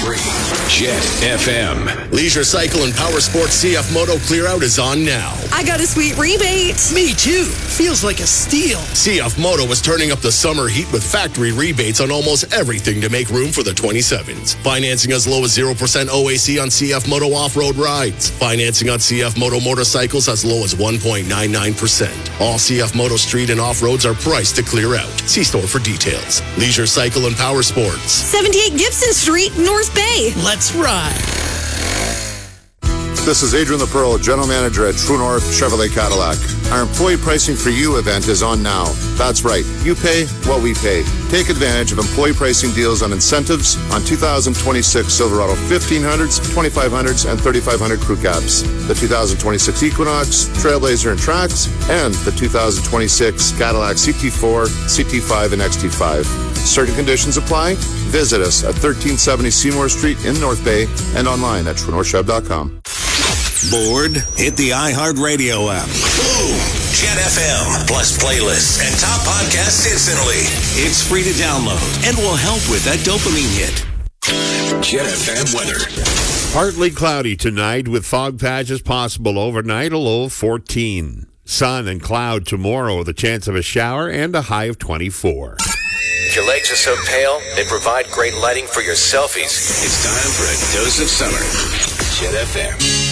101.3 Jet FM. Leisure Cycle and Power Sports CF Moto Clear Out is on now. I got a sweet rebate. Me too. Feels like a steal. CF Moto is turning up the summer heat with factory rebates on almost everything to make room for the 27s. Financing as low as 0% OAC on CF Moto off-road rides. Financing on CF Moto motorcycles as low as 1.99%. All CF Moto street and off-roads are priced to clear out. See store for details. Leisure Cycle and Power Sports. 78 Gibson Street, North Bay. Let's ride. This is Adrian the Pearl, General Manager at True North Chevrolet Cadillac. Our Employee Pricing for You event is on now. That's right. You pay what we pay. Take advantage of employee pricing deals on incentives on 2026 Silverado 1500s, 2500s, and 3500 crew cabs, the 2026 Equinox, Trailblazer, and Trax, and the 2026 Cadillac CT4, CT5, and XT5. Certain conditions apply. Visit us at 1370 Seymour Street in North Bay and online at TrueNorthChev.com. Bored? Hit the iHeartRadio app. Boom! Jet FM plus playlists and top podcasts instantly. It's free to download and will help with that dopamine hit. Jet FM weather. Partly cloudy tonight with fog patches possible overnight, a low of 14. Sun and cloud tomorrow with a chance of a shower and a high of 24. If your legs are so pale, they provide great lighting for your selfies. It's time for a dose of summer. Jet FM.